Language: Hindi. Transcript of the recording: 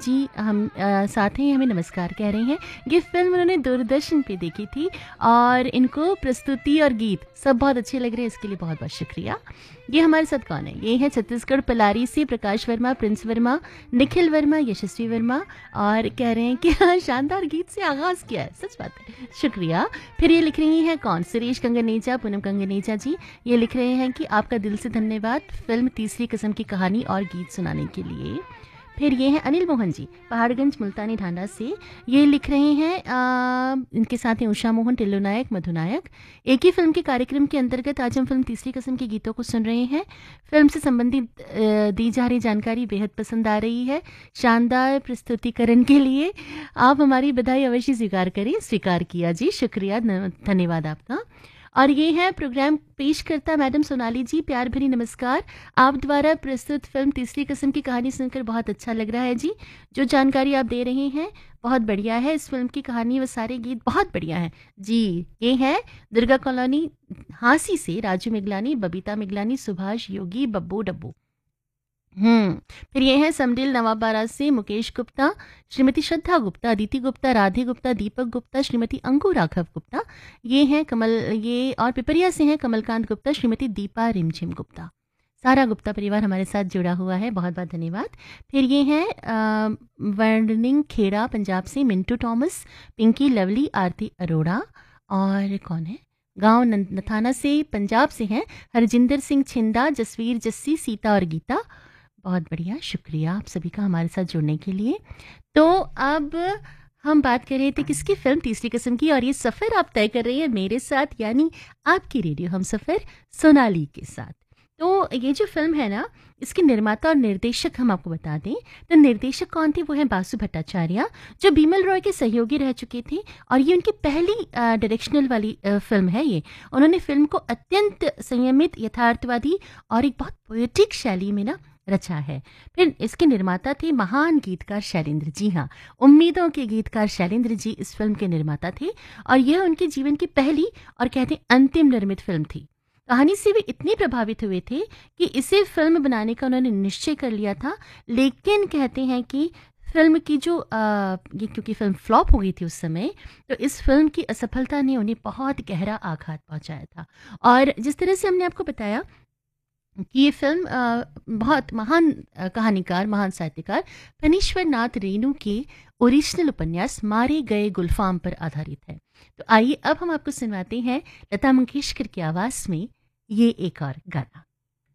जी हम साथ ही हमें नमस्कार कह रहे हैं। ये फिल्म उन्होंने दूरदर्शन पे देखी थी और इनको प्रस्तुति और गीत सब बहुत अच्छे लग रहे हैं, इसके लिए बहुत बहुत शुक्रिया। ये हमारे साथ कौन है? ये है छत्तीसगढ़ पलारी से प्रकाश वर्मा, प्रिंस वर्मा, निखिल वर्मा, यशस्वी वर्मा, और कह रहे हैं कि हाँ, शानदार गीत से आगाज़ किया है। सच बात है, शुक्रिया। फिर ये लिख रही हैं कौन? सुरेश कंगनेजा, पूनम कंगनेजा जी। ये लिख रहे हैं कि आपका दिल से धन्यवाद फिल्म तीसरी कसम की कहानी और गीत सुनाने के लिए। फिर ये हैं अनिल मोहन जी, पहाड़गंज मुल्तानी ढांडा से। ये लिख रहे हैं इनके साथ हैं उषा मोहन, टिल्लू नायक, मधु नायक। एक ही फिल्म के कार्यक्रम के अंतर्गत आज हम फिल्म तीसरी कसम के गीतों को सुन रहे हैं। फिल्म से संबंधित दी जा रही जानकारी बेहद पसंद आ रही है। शानदार प्रस्तुतिकरण के लिए आप हमारी बधाई अवश्य स्वीकार करें। स्वीकार किया जी, शुक्रिया, धन्यवाद आपका। और ये है प्रोग्राम पेश करता मैडम सोनाली जी, प्यार भरी नमस्कार। आप द्वारा प्रस्तुत फिल्म तीसरी कसम की कहानी सुनकर बहुत अच्छा लग रहा है जी। जो जानकारी आप दे रहे हैं बहुत बढ़िया है। इस फिल्म की कहानी व सारे गीत बहुत बढ़िया हैं जी। ये है दुर्गा कॉलोनी हांसी से राजू मिगलानी, बबीता मिगलानी, सुभाष योगी, बब्बू डब्बू। फिर ये है समडिल नवाबारा से मुकेश गुप्ता, श्रीमती श्रद्धा गुप्ता, अदिति गुप्ता, राधे गुप्ता, दीपक गुप्ता, श्रीमती अंकु राघव गुप्ता। ये हैं कमल, ये और पिपरिया से हैं कमलकांत गुप्ता, श्रीमती दीपा रिमझिम गुप्ता। सारा गुप्ता परिवार हमारे साथ जुड़ा हुआ है, बहुत बहुत धन्यवाद। फिर ये हैं वर्निंग खेड़ा पंजाब से मिंटू थॉमस, पिंकी लवली, आरती अरोड़ा। और कौन है? गांव नथाना से पंजाब से हैं हरजिंदर सिंह छिंदा, जसवीर जस्सी, सीता और गीता। बहुत बढ़िया, शुक्रिया आप सभी का हमारे साथ जुड़ने के लिए। तो अब हम बात कर रहे थे किसकी? फिल्म तीसरी कसम की। और ये सफ़र आप तय कर रहे हैं मेरे साथ, यानी आपकी रेडियो हम सफ़र सोनाली के साथ। तो ये जो फिल्म है ना, इसके निर्माता और निर्देशक हम आपको बता दें। तो निर्देशक कौन थे? वो हैं बासु भट्टाचार्य, जो बीमल रॉय के सहयोगी रह चुके थे। और ये उनकी पहली डायरेक्शनल वाली फिल्म है। ये उन्होंने फिल्म को अत्यंत संयमित, यथार्थवादी और एक बहुत पोएटिक शैली में ना रचा है। फिर इसके निर्माता थे महान गीतकार शैलेंद्र जी। हाँ, उम्मीदों के गीतकार शैलेंद्र जी इस फिल्म के निर्माता थे। और यह उनके जीवन की पहली और कहते हैं अंतिम निर्मित फिल्म थी। कहानी से वे इतने प्रभावित हुए थे कि इसे फिल्म बनाने का उन्होंने निश्चय कर लिया था। लेकिन कहते हैं कि फिल्म की जो ये क्योंकि फिल्म फ्लॉप हो गई थी उस समय, तो इस फिल्म की असफलता ने उन्हें बहुत गहरा आघात पहुंचाया था। और जिस तरह से हमने आपको बताया कि ये फिल्म बहुत महान कहानीकार, महान साहित्यकार फणीश्वर नाथ रेणु के ओरिजिनल उपन्यास मारे गए गुलफाम पर आधारित है। तो आइए अब हम आपको सुनवाते हैं लता मंगेशकर की आवाज़ में ये एक और गाना।